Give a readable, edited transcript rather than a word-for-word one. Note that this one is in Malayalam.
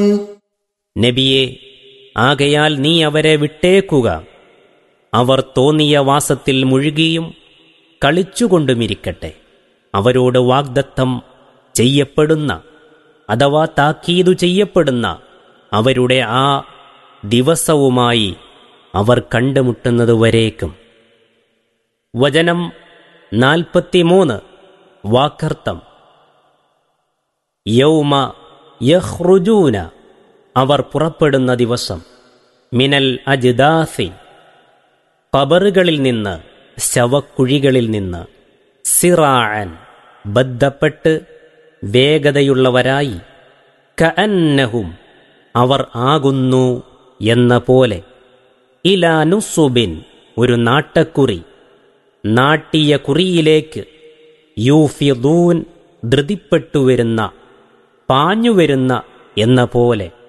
നബിയെ, ആകയാൽ നീ അവരെ വിട്ടേക്കുക. അവർ തോന്നിയ വാസത്തിൽ മുഴുകിയും കളിച്ചുകൊണ്ടുമിരിക്കട്ടെ. അവരോട് വാഗ്ദത്തം ചെയ്യപ്പെടുന്ന അഥവാ താക്കീതു ചെയ്യപ്പെടുന്ന അവരുടെ ആ ദിവസവുമായി അവർ കണ്ടുമുട്ടുന്നതുവരേക്കും. വചനം 43. വാക്കർത്ഥം: യൗമ യഖ്റുജൂന, അവർ പുറപ്പെടുന്ന ദിവസം, മിനൽ അജ്ദാസി, ഖബറുകളിൽ നിന്ന്, ശവക്കുഴികളിൽ നിന്ന്, സിറാഅൻ, ബദ്ധപ്പെട്ട് വേഗതയുള്ളവരായി, കഅന്നഹും, അവർ ആകുന്നു എന്ന പോലെ, ഇലാ നുസുബിൻ, ഒരു നാട്ടക്കുറി, നാട്ടിയ കുറിയിലേക്ക്, യൂഫിദൂൻ, ധൃതിപ്പെട്ടുവരുന്ന, പാഞ്ഞുവരുന്ന എന്ന പോലെ.